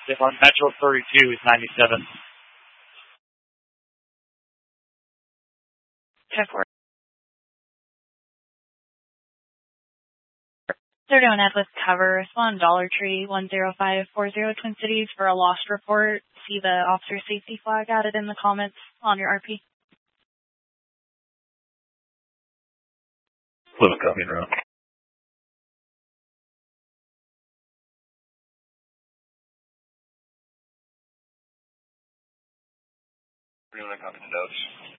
If on Metro 32 is 97. Check for 31 Ed with cover. Respond Dollar Tree 10540 Twin Cities for a lost report. See the officer safety flag added in the comments on your RP. Fluid copy and route. Copy the notes.